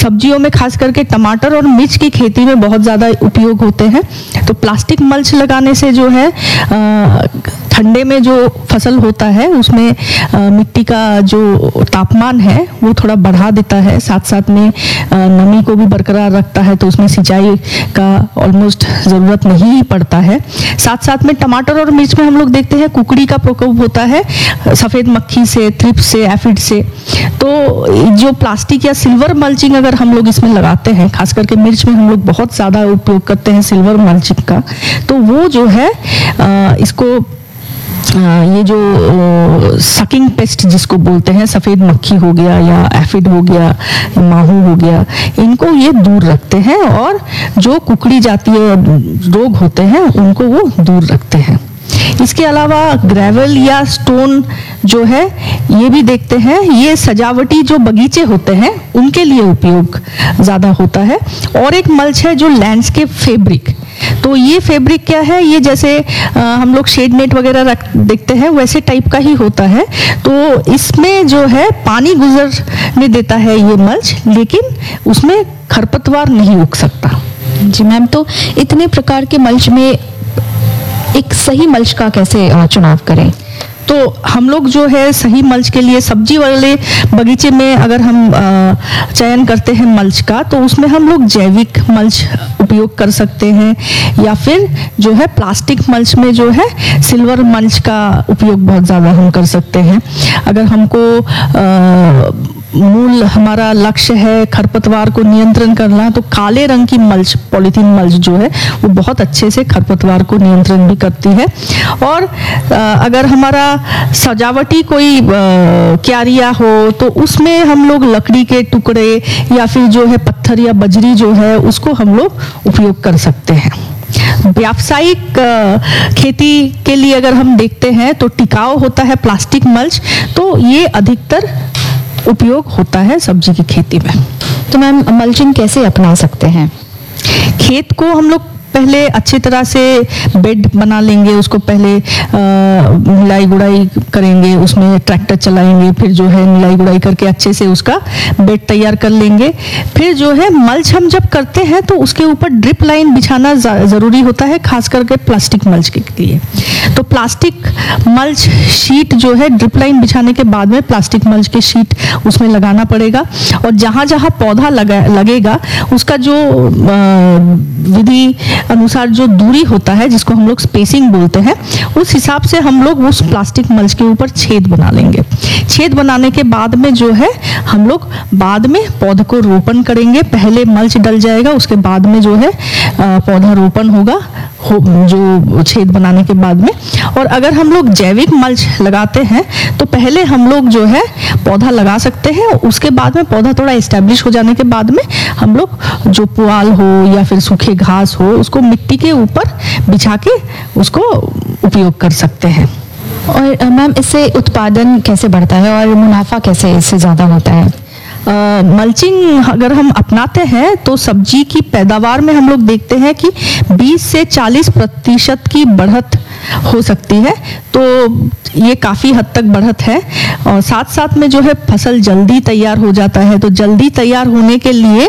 सब्जियों में खास करके टमाटर और मिर्च की खेती में बहुत ज़्यादा उपयोग होते हैं। तो प्लास्टिक मल्च लगाने से जो है ठंडे में जो फसल होता है उसमें मिट्टी का जो तापमान है वो थोड़ा बढ़ा देता है, साथ साथ में नमी को भी बरकरार रखता है, तो उसमें सिंचाई का ऑलमोस्ट ज़रूरत नहीं पड़ता है। साथ साथ में टमाटर और मिर्च में हम लोग देखते हैं कुकड़ी का प्रकोप होता है सफ़ेद मक्खी से, थ्रिप्स से, एफिड से। तो जो प्लास्टिक या सिल्वर मल्चिंग अगर हम लोग इसमें लगाते हैं, खास करके मिर्च में हम लोग बहुत ज़्यादा उपयोग करते हैं सिल्वर मल्चिंग का, तो वो जो है इसको ये जो सकिंग पेस्ट जिसको बोलते हैं, सफ़ेद मक्खी हो गया या एफिड हो गया, माहू हो गया, इनको ये दूर रखते हैं और जो कुकड़ी जातीय रोग होते हैं उनको वो दूर रखते हैं। इसके अलावा ग्रेवल या स्टोन जो है ये भी देखते हैं, ये सजावटी जो बगीचे होते हैं उनके लिए उपयोग ज़्यादा होता है। और एक मल्च है जो लैंडस्केप फैब्रिक। तो ये फैब्रिक क्या है, ये जैसे हम लोग शेड नेट वगैरह देखते हैं वैसे टाइप का ही होता है। तो इसमें जो है पानी गुजरने देता है ये मल्च, लेकिन उसमें खरपतवार नहीं उग सकता। जी मैम, तो इतने प्रकार के मल्च में एक सही मल्च का कैसे चुनाव करें? तो हम लोग जो है सही मल्च के लिए सब्जी वाले बगीचे में अगर हम चयन करते हैं मल्च का, तो उसमें हम लोग जैविक मल्च उपयोग कर सकते हैं, या फिर जो है प्लास्टिक मल्च में जो है सिल्वर मल्च का उपयोग बहुत ज़्यादा हम कर सकते हैं। अगर हमको मूल हमारा लक्ष्य है खरपतवार को नियंत्रण करना, तो काले रंग की मल्च, पॉलीथीन मल्च जो है वो बहुत अच्छे से खरपतवार को नियंत्रण भी करती है। और अगर हमारा सजावटी कोई क्यारिया हो तो उसमें हम लोग लकड़ी के टुकड़े या फिर जो है पत्थर या बजरी जो है उसको हम लोग उपयोग कर सकते हैं। व्यावसायिक खेती के लिए अगर हम देखते हैं तो टिकाऊ होता है प्लास्टिक मल्च, तो ये अधिकतर उपयोग होता है सब्जी की खेती में। तो मैम मल्चिंग कैसे अपना सकते हैं? खेत को हम लोग पहले अच्छी तरह से बेड बना लेंगे, उसको पहले मिलाई गुड़ाई करेंगे, उसमें ट्रैक्टर चलाएंगे, फिर जो है मिलाई गुड़ाई करके अच्छे से उसका बेड तैयार कर लेंगे। फिर जो है मल्च हम जब करते हैं तो उसके ऊपर ड्रिप लाइन बिछाना ज़रूरी होता है, खास करके प्लास्टिक मल्च के लिए। तो प्लास्टिक मल्च शीट जो है ड्रिप लाइन बिछाने के बाद में प्लास्टिक मल्च की शीट उसमें लगाना पड़ेगा, और जहाँ जहाँ पौधा लगेगा उसका जो विधि अनुसार जो दूरी होता है जिसको हम लोग स्पेसिंग बोलते हैं, उस हिसाब से हम लोग उस प्लास्टिक मल्च के ऊपर छेद बना लेंगे। छेद बनाने के बाद में जो है हम लोग बाद में पौधे को रोपण करेंगे। पहले मल्च डल जाएगा, उसके बाद में जो है पौधा रोपण होगा जो छेद बनाने के बाद में। और अगर हम लोग जैविक मल्च लगाते हैं तो पहले हम लोग जो है पौधा लगा सकते हैं, उसके बाद में पौधा थोड़ा एस्टेब्लिश हो जाने के बाद में हम लोग जो पुआल हो या फिर सूखे घास हो उसको मिट्टी के ऊपर बिछा के उसको उपयोग कर सकते हैं। और मैम इससे उत्पादन कैसे बढ़ता है और मुनाफा कैसे इससे ज़्यादा होता है? मल्चिंग अगर हम अपनाते हैं तो सब्जी की पैदावार में हम लोग देखते हैं कि 20 से 40% की बढ़त हो सकती है। तो ये काफ़ी हद तक बढ़त है, और साथ साथ में जो है फसल जल्दी तैयार हो जाता है। तो जल्दी तैयार होने के लिए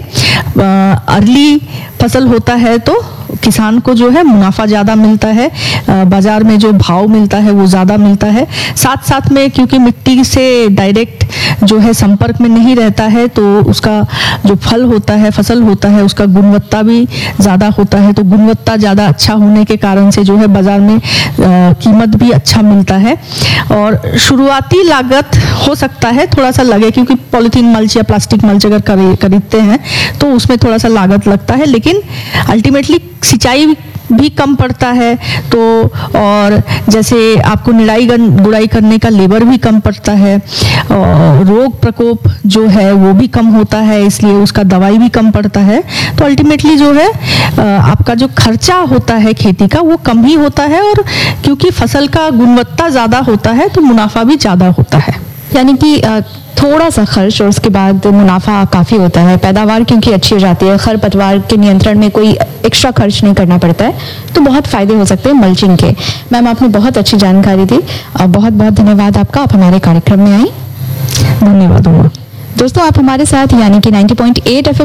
अर्ली फसल होता है तो किसान को जो है मुनाफा ज़्यादा मिलता है, बाज़ार में जो भाव मिलता है वो ज़्यादा मिलता है। साथ साथ में क्योंकि मिट्टी से डायरेक्ट जो है संपर्क में नहीं रहता है, तो उसका जो फल होता है, फसल होता है, उसका गुणवत्ता भी ज़्यादा होता है। तो गुणवत्ता ज़्यादा अच्छा होने के कारण से जो है बाज़ार में कीमत भी अच्छा मिलता है। और शुरुआती लागत हो सकता है थोड़ा सा लगे, क्योंकि पॉलीथीन मल्च या प्लास्टिक मल्च अगर खरीदते हैं तो उसमें थोड़ा सा लागत लगता है, लेकिन अल्टीमेटली सिंचाई भी कम पड़ता है। तो और जैसे आपको निराई गुड़ाई करने का लेबर भी कम पड़ता है, और रोग प्रकोप जो है वो भी कम होता है, इसलिए उसका दवाई भी कम पड़ता है। तो अल्टीमेटली जो है आपका जो खर्चा होता है खेती का वो कम ही होता है, और क्योंकि फसल का गुणवत्ता ज़्यादा होता है तो मुनाफा भी ज़्यादा होता है। यानी कि थोड़ा सा खर्च और उसके बाद मुनाफा काफ़ी होता है। पैदावार क्योंकि अच्छी हो जाती है, खरपतवार के नियंत्रण में कोई एक्स्ट्रा खर्च नहीं करना पड़ता है, तो बहुत फ़ायदे हो सकते हैं मल्चिंग के। मैम आपने बहुत अच्छी जानकारी दी, बहुत बहुत धन्यवाद आपका, आप हमारे कार्यक्रम में आई। धन्यवाद। दोस्तों आप हमारे साथ यानी कि 90.8 FM